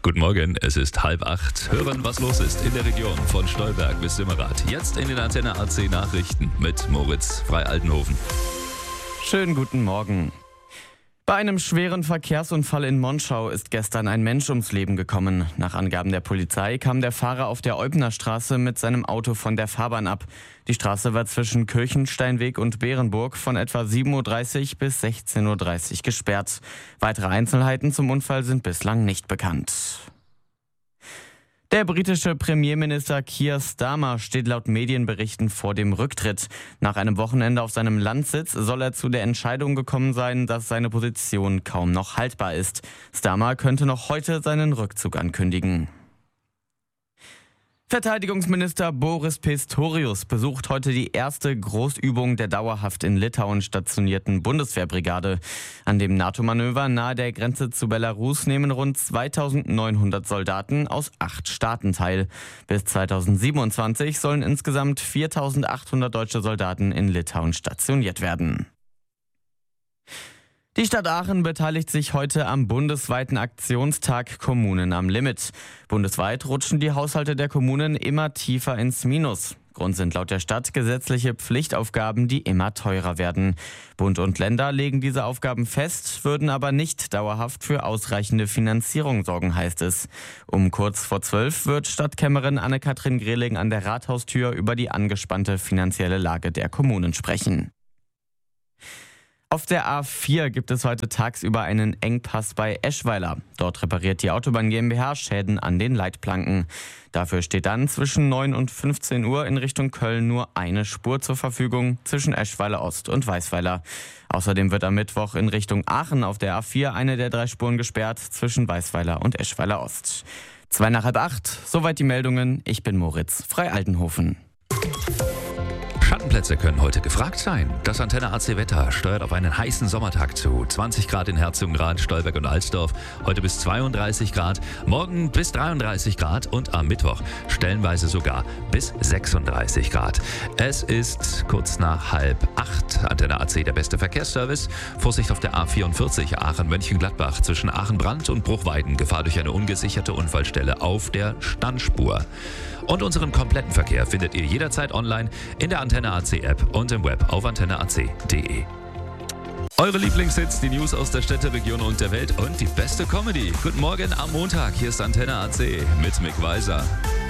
Guten Morgen, es ist 7:30. Hören, was los ist in der Region von Stolberg bis Simmerath. Jetzt in den Antenne AC Nachrichten mit Moritz Frei-Altenhofen. Schönen guten Morgen. Bei einem schweren Verkehrsunfall in Monschau ist gestern ein Mensch ums Leben gekommen. Nach Angaben der Polizei kam der Fahrer auf der Eubner Straße mit seinem Auto von der Fahrbahn ab. Die Straße war zwischen Kirchensteinweg und Beerenburg von etwa 7:30 Uhr bis 16:30 Uhr gesperrt. Weitere Einzelheiten zum Unfall sind bislang nicht bekannt. Der britische Premierminister Keir Starmer steht laut Medienberichten vor dem Rücktritt. Nach einem Wochenende auf seinem Landsitz soll er zu der Entscheidung gekommen sein, dass seine Position kaum noch haltbar ist. Starmer könnte noch heute seinen Rückzug ankündigen. Verteidigungsminister Boris Pistorius besucht heute die erste Großübung der dauerhaft in Litauen stationierten Bundeswehrbrigade. An dem NATO-Manöver nahe der Grenze zu Belarus nehmen rund 2900 Soldaten aus 8 Staaten teil. Bis 2027 sollen insgesamt 4800 deutsche Soldaten in Litauen stationiert werden. Die Stadt Aachen beteiligt sich heute am bundesweiten Aktionstag Kommunen am Limit. Bundesweit rutschen die Haushalte der Kommunen immer tiefer ins Minus. Grund sind laut der Stadt gesetzliche Pflichtaufgaben, die immer teurer werden. Bund und Länder legen diese Aufgaben fest, würden aber nicht dauerhaft für ausreichende Finanzierung sorgen, heißt es. Um kurz vor 12 wird Stadtkämmerin Anne-Kathrin Grehling an der Rathaustür über die angespannte finanzielle Lage der Kommunen sprechen. Auf der A4 gibt es heute tagsüber einen Engpass bei Eschweiler. Dort repariert die Autobahn GmbH Schäden an den Leitplanken. Dafür steht dann zwischen 9 und 15 Uhr in Richtung Köln nur eine Spur zur Verfügung zwischen Eschweiler Ost und Weißweiler. Außerdem wird am Mittwoch in Richtung Aachen auf der A4 eine der 3 Spuren gesperrt zwischen Weißweiler und Eschweiler Ost. 7:45, soweit die Meldungen. Ich bin Moritz Frei-Altenhofen. Schattenplätze können heute gefragt sein. Das Antenne AC Wetter steuert auf einen heißen Sommertag zu. 20 Grad in Herzogenrath, Stolberg und Alsdorf. Heute bis 32 Grad, morgen bis 33 Grad und am Mittwoch stellenweise sogar bis 36 Grad. Es ist kurz nach 7:30. Antenne AC, der beste Verkehrsservice. Vorsicht auf der A44 Aachen-Mönchengladbach zwischen Aachen-Brand und Bruchweiden. Gefahr durch eine ungesicherte Unfallstelle auf der Standspur. Und unseren kompletten Verkehr findet ihr jederzeit online in der Antenne AC App und im Web auf antenneac.de. Eure Lieblingshits, die News aus der Städteregion und der Welt und die beste Comedy. Guten Morgen am Montag, hier ist Antenne AC mit Mick Weiser.